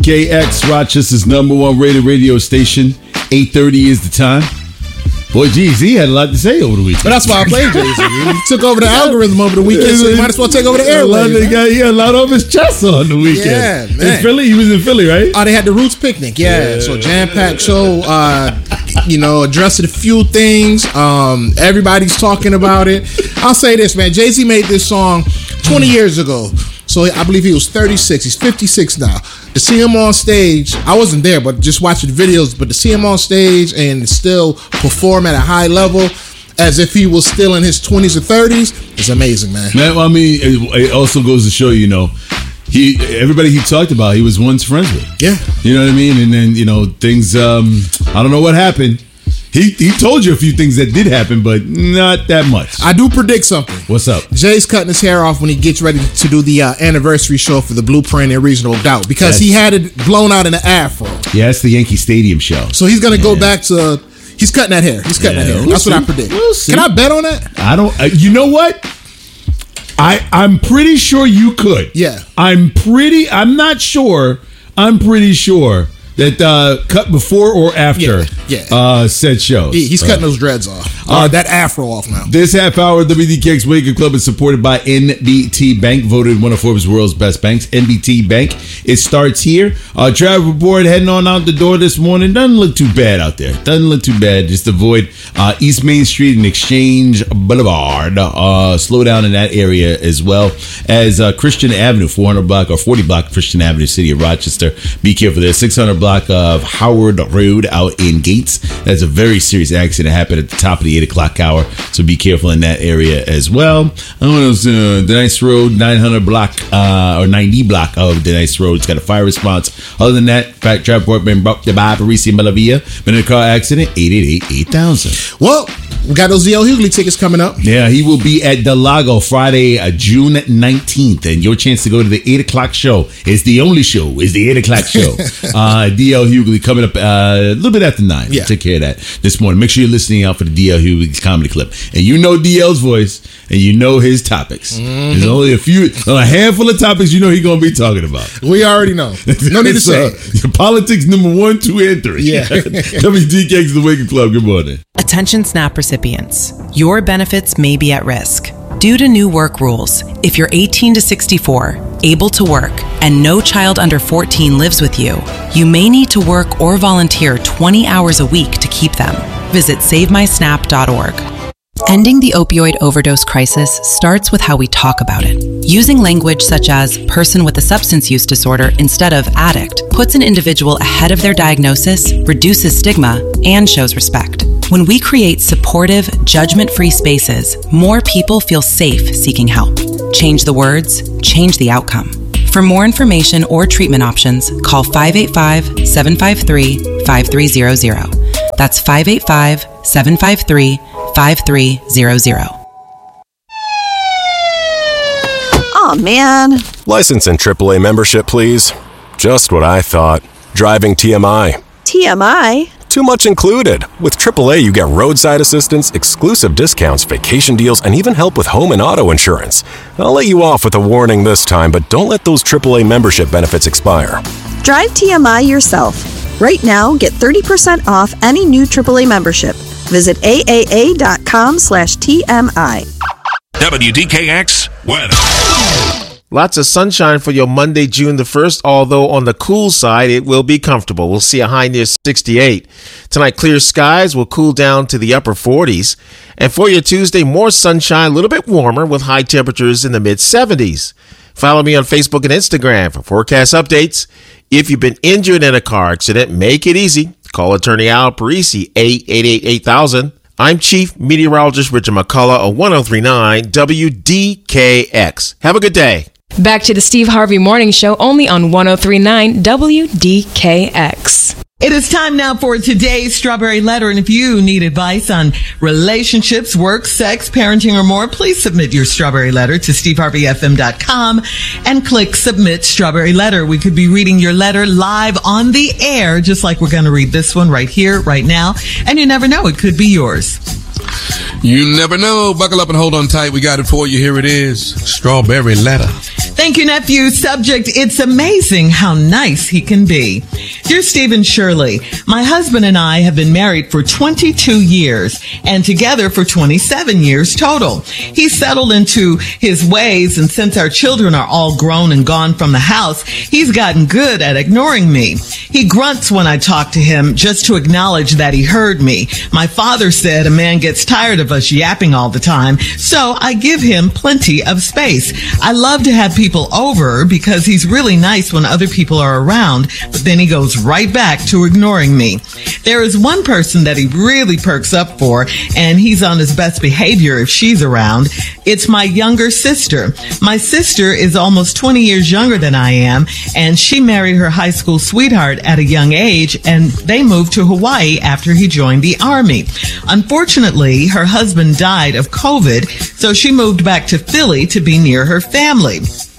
KX, Rochester's #1 rated radio station. 8:30 is the time. Boy, Jay-Z had a lot to say over the weekend. But that's why I played Jay-Z. He took over the algorithm over the weekend, so he might as well take over the airwaves. He had a lot off his chest on the weekend. Yeah, man. In Philly, he was in Philly, right? Oh, they had the Roots picnic, yeah. So jam-packed show, addressed a few things. Everybody's talking about it. I'll say this, man. Jay-Z made this song 20 years ago. So I believe he was 36. He's 56 now. To see him on stage, I wasn't there, but just watching the videos, but to see him on stage and still perform at a high level as if he was still in his 20s or 30s is amazing, man. Man, I mean, it also goes to show, everybody he talked about, he was once friends with. Yeah. You know what I mean? And then, things, I don't know what happened. He told you a few things that did happen, but not that much. I do predict something. What's up? Jay's cutting his hair off when he gets ready to do the anniversary show for the Blueprint and Reasonable Doubt because he had it blown out in an afro. Yeah, it's the Yankee Stadium show. So he's going to go back to... He's cutting that hair. He's cutting that hair. That's what I predict. We'll see. Can I bet on that? I don't... you know what? I'm pretty sure you could. Yeah. I'm pretty sure that cut before or after said show. He's cutting those dreads off. That afro off now. This half hour, WDKX Wake Up Club is supported by NBT Bank, voted one of Forbes' world's best banks. NBT Bank. It starts here. Travel report heading on out the door this morning. Doesn't look too bad out there. Doesn't look too bad. Just avoid East Main Street and Exchange Boulevard. Slow down in that area as well as Christian Avenue, 400 block or 40 block Christian Avenue, City of Rochester. Be careful there. 600 block of Howard Road out in Gates. That's a very serious accident happened at the top of the 8 o'clock hour, so be careful in that area as well. The Nice Road, 900 block or 90 block of the Nice Road. It's got a fire response. Other than that, fact transport been brought to by Parisi Malavia. Been in a car accident, 888-8000. Well, we got those D.L. Hughley tickets coming up. Yeah, he will be at Del Lago Friday, June 19th, and your chance to go to the 8 o'clock show is the only show. Is the 8 o'clock show. D.L. Hughley coming up a little bit after 9. Yeah. Take care of that this morning. Make sure you're listening out for the D.L. Hughley's comedy clip. And you know D.L.'s voice, and you know his topics. Mm-hmm. There's only a handful of topics he's going to be talking about. We already know. No need to say it. Politics #1, 2, and 3. Yeah. WDKX The Wake Up Club. Good morning. Attention SNAP recipients. Your benefits may be at risk. Due to new work rules, if you're 18 to 64, able to work, and no child under 14 lives with you, you may need to work or volunteer 20 hours a week to keep them. Visit SaveMySNAP.org. Ending the opioid overdose crisis starts with how we talk about it. Using language such as person with a substance use disorder instead of addict puts an individual ahead of their diagnosis, reduces stigma, and shows respect. When we create supportive, judgment-free spaces, more people feel safe seeking help. Change the words, change the outcome. For more information or treatment options, call 585-753-5300. That's 585-753-5300. Aw, man. License and AAA membership, please. Just what I thought. Driving TMI. TMI? Too much included. With AAA, you get roadside assistance, exclusive discounts, vacation deals, and even help with home and auto insurance. I'll let you off with a warning this time, but don't let those AAA membership benefits expire. Drive TMI yourself. Right now, get 30% off any new AAA membership. Visit AAA.com/TMI. WDKX weather. Lots of sunshine for your Monday, June the 1st, although on the cool side, it will be comfortable. We'll see a high near 68. Tonight, clear skies will cool down to the upper 40s. And for your Tuesday, more sunshine, a little bit warmer with high temperatures in the mid-70s. Follow me on Facebook and Instagram for forecast updates. If you've been injured in a car accident, make it easy. Call attorney Al Parisi, 888-8000. I'm Chief Meteorologist Richard McCullough of 103.9 WDKX. Have a good day. Back to the Steve Harvey Morning Show, only on 103.9 WDKX. It is time now for today's Strawberry Letter. And if you need advice on relationships, work, sex, parenting, or more, please submit your Strawberry Letter to steveharveyfm.com and click Submit Strawberry Letter. We could be reading your letter live on the air, just like we're going to read this one right here, right now. And you never know, it could be yours. You never know. Buckle up and hold on tight. We got it for you. Here it is. Strawberry Letter. Thank you, nephew. Subject, it's amazing how nice he can be. Dear Steve and Shirley, my husband and I have been married for 22 years and together for 27 years total. He's settled into his ways, and since our children are all grown and gone from the house, he's gotten good at ignoring me. He grunts when I talk to him just to acknowledge that he heard me. My father said a man gets tired of us yapping all the time, so I give him plenty of space. I love to have people over because he's really nice when other people are around, but then he goes right back to ignoring me. There is one person that he really perks up for, and he's on his best behavior if she's around. It's my younger sister. My sister is almost 20 years younger than I am, and she married her high school sweetheart at a young age, and they moved to Hawaii after he joined the Army. Unfortunately, her husband died of COVID, so she moved back to Philly to be near her family.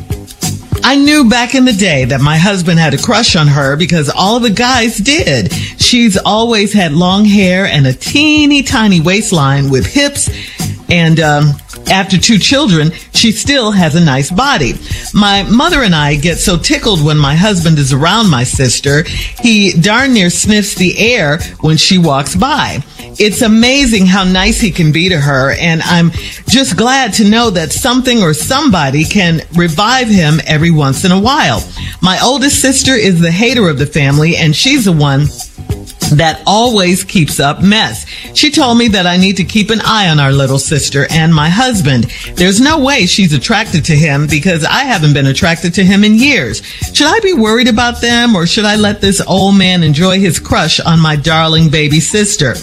I knew back in the day that my husband had a crush on her because all the guys did. She's always had long hair and a teeny tiny waistline with hips, and after 2 children, she still has a nice body. My mother and I get so tickled when my husband is around my sister. He darn near sniffs the air when she walks by. It's amazing how nice he can be to her, and I'm just glad to know that something or somebody can revive him every once in a while. My oldest sister is the hater of the family, and she's the one that always keeps up mess. She told me that I need to keep an eye on our little sister and my husband. There's no way she's attracted to him because I haven't been attracted to him in years. Should I be worried about them, or should I let this old man enjoy his crush on my darling baby sister?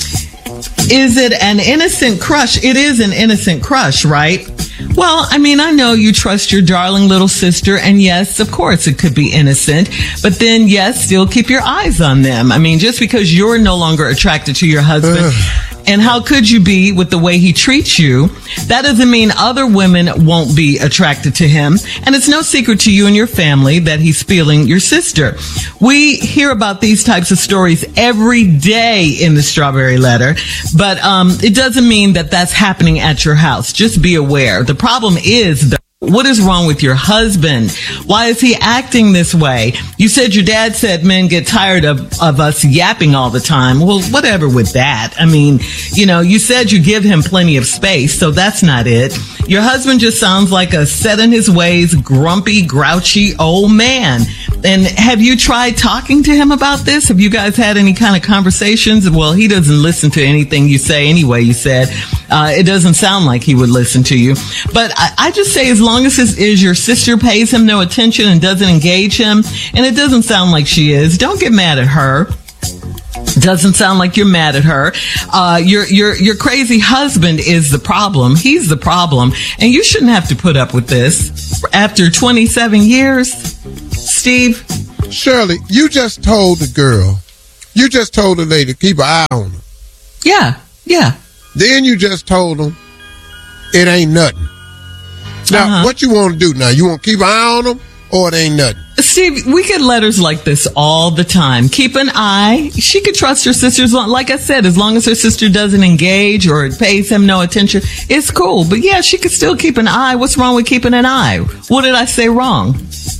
Is it an innocent crush? It is an innocent crush, right? Well, I mean, I know you trust your darling little sister, and yes, of course, it could be innocent, but then, yes, still keep your eyes on them. I mean, just because you're no longer attracted to your husband, and how could you be with the way he treats you, that doesn't mean other women won't be attracted to him, and it's no secret to you and your family that he's feeling your sister. We hear about these types of stories every day in the Strawberry Letter, but it doesn't mean that that's happening at your house. Just be aware. The problem is, what is wrong with your husband? Why is he acting this way? You said your dad said men get tired of us yapping all the time. Well, whatever with that. I mean, you know, you said you give him plenty of space, so that's not it. Your husband just sounds like a set in his ways, grumpy, grouchy old man. And have you tried talking to him about this? Have you guys had any kind of conversations? Well, he doesn't listen to anything you say anyway, you said. It doesn't sound like he would listen to you. But I just say, as long as your sister pays him no attention and doesn't engage him, and it doesn't sound like she is, don't get mad at her. Doesn't sound like you're mad at her. Your crazy husband is the problem. He's the problem. And you shouldn't have to put up with this after 27 years. Steve? Shirley, you just told the lady to keep an eye on her. Yeah. Then you just told them it ain't nothing. Now, what you want to do now? You want to keep an eye on them, or it ain't nothing? Steve, we get letters like this all the time. Keep an eye. She could trust her sister's, like I said, as long as her sister doesn't engage or pays him no attention, it's cool. But yeah, she could still keep an eye. What's wrong with keeping an eye? What did I say wrong?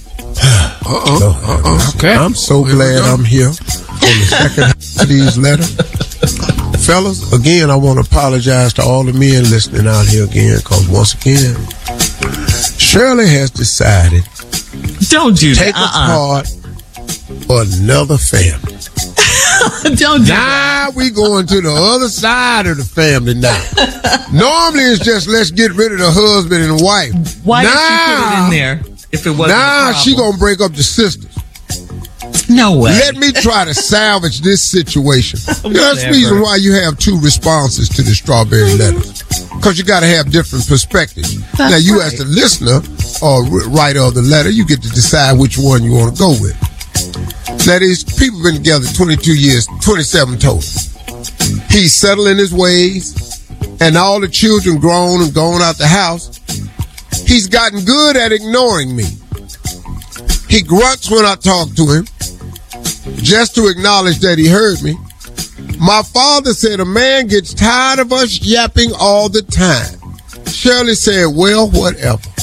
Okay. I'm so glad I'm here on the second half of these letters. Fellas, again, I want to apologize to all the men listening out here again, because once again, Shirley has decided don't do take a part for another family. Don't do now we going to the other side of the family now. Normally it's just let's get rid of the husband and wife. Why did she put it in there if it wasn't now she gonna break up the sisters. No way. Let me try to salvage this situation. That's the reason why you have 2 responses to the Strawberry Letters, because you got to have different perspectives. Now, you as the listener or writer of the letter, you get to decide which one you want to go with. That is, people been together 22 years, 27 total. He's settled in his ways, and all the children grown and gone out the house. He's gotten good at ignoring me. He grunts when I talk to him, just to acknowledge that he heard me. My father said a man gets tired of us yapping all the time. Shirley said, well, whatever.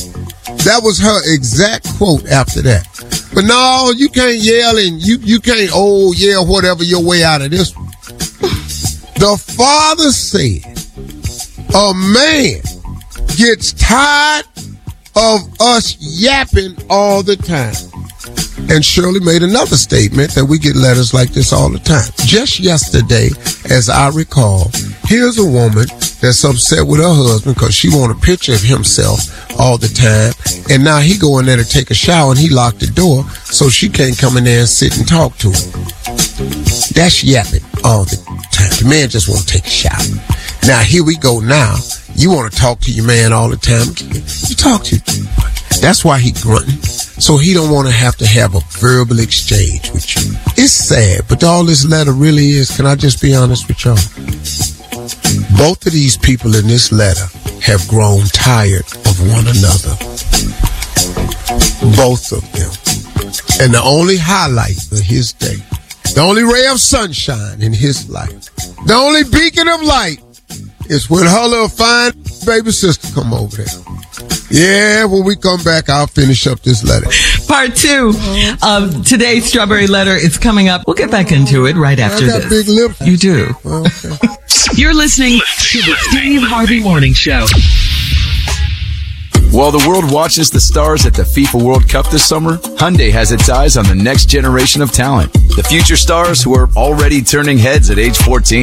That was her exact quote after that. But no, you can't yell and you can't yell whatever your way out of this one. The father said a man gets tired of us yapping all the time. And Shirley made another statement that we get letters like this all the time. Just yesterday, as I recall, here's a woman that's upset with her husband because she want a picture of himself all the time. And now he go in there to take a shower and he locked the door so she can't come in there and sit and talk to him. That's yapping all the time. The man just want to take a shower. Now here we go now. You want to talk to your man all the time. You talk to him. That's why he grunting. So he don't want to have a verbal exchange with you. It's sad, but all this letter really is, can I just be honest with y'all? Both of these people in this letter have grown tired of one another. Both of them. And the only highlight of his day, the only ray of sunshine in his life, the only beacon of light is when her little fine baby sister come over there. Yeah, when we come back, I'll finish up this letter. Part 2 of today's Strawberry Letter is coming up. We'll get back into it right after I got this. big lips. You do. Okay. You're listening to the Steve Harvey Morning Show. While the world watches the stars at the FIFA World Cup this summer, Hyundai has its eyes on the next generation of talent. The future stars who are already turning heads at age 14.